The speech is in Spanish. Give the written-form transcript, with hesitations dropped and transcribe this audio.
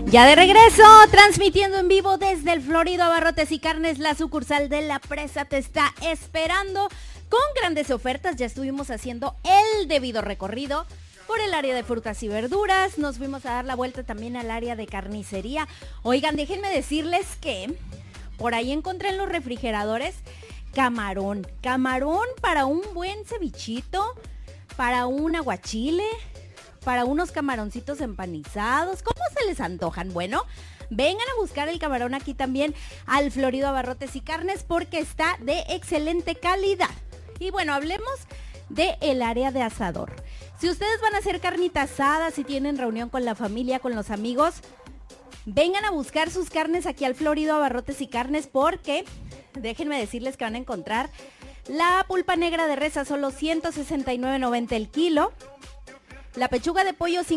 Ya de regreso, transmitiendo en vivo desde el Florido Abarrotes y Carnes, la sucursal de La Presa te está esperando con grandes ofertas. Ya estuvimos haciendo el debido recorrido por el área de frutas y verduras, nos fuimos a dar la vuelta también al área de carnicería. Oigan, déjenme decirles que por ahí encontré en los refrigeradores camarón para un buen cevichito, para un aguachile, para unos camaroncitos empanizados. ¿Cómo se les antojan? Bueno, vengan a buscar el camarón aquí también al Florido Abarrotes y Carnes porque está de excelente calidad. Y bueno, hablemos del área de asador. Si ustedes van a hacer carnita asada, si tienen reunión con la familia, con los amigos, vengan a buscar sus carnes aquí al Florido Abarrotes y Carnes porque déjenme decirles que van a encontrar la pulpa negra de res a solo $169.90 el kilo, la pechuga de pollo